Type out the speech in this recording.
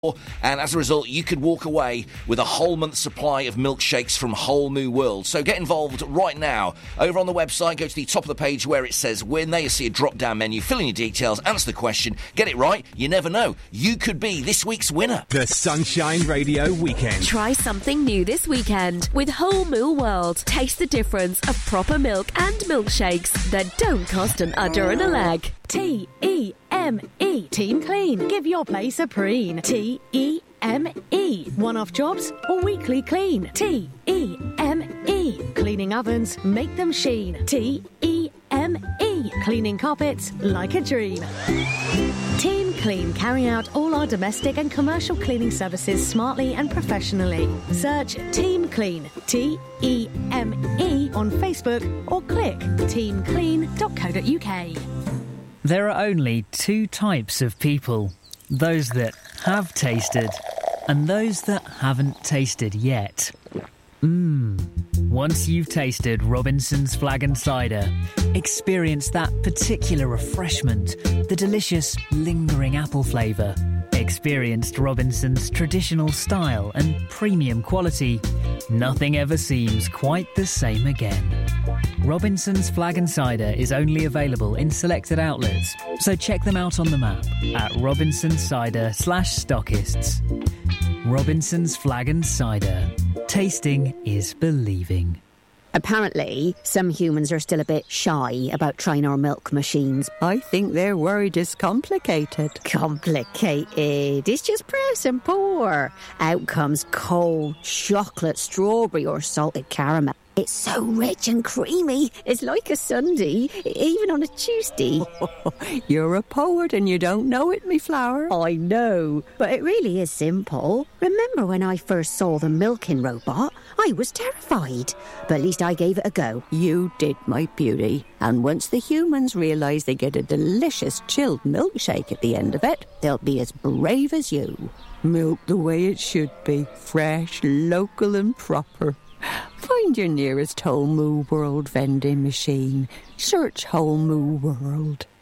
And as a result, you could walk away with a whole month's supply of milkshakes from Whole Moo World. So get involved right now. Over on the website, go to the top of the page where it says win. There you see a drop-down menu. Fill in your details, answer the question, get it right. You never know. You could be this week's winner. The Sunshine Radio Weekend. Try something new this weekend with Whole Moo World. Taste the difference of proper milk and milkshakes that don't cost an udder and a leg. T-E-M-E. Team Clean. Give your place a preen. T-E-M-E. One-off jobs or weekly clean. T-E-M-E. Cleaning ovens, make them sheen. T-E-M-E. Cleaning carpets like a dream. Team Clean carry out all our domestic and commercial cleaning services smartly and professionally. Search Team Clean, T-E-M-E, on Facebook or click teamclean.co.uk. There are only two types of people. Those that have tasted and those that haven't tasted yet. Once you've tasted Robinson's Flag and Cider, experience that particular refreshment, the delicious, lingering apple flavour. Experienced Robinson's traditional style and premium quality. Nothing ever seems quite the same again. Robinson's Flag and Cider is only available in selected outlets, so check them out on the map at robinsoncider/stockists. Robinson's Flag and Cider. Tasting is believing. Apparently, some humans are still a bit shy about trying our milk machines. I think they're worried it's complicated. Complicated? It's just press and pour. Out comes cold chocolate, strawberry or salted caramel. It's so rich and creamy. It's like a sundae, even on a Tuesday. You're a poet and you don't know it, me flower. I know, but it really is simple. Remember when I first saw the milking robot? I was terrified, but at least I gave it a go. You did, my beauty. And once the humans realise they get a delicious chilled milkshake at the end of it, they'll be as brave as you. Milk the way it should be. Fresh, local and proper. Find your nearest Whole Moo World vending machine. Search Whole Moo World.